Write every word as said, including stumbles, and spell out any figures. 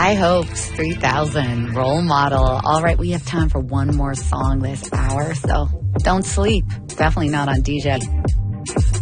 High Hopes three thousand, Role Model. All right, we have time for one more song this hour, so don't sleep. Definitely not on D J.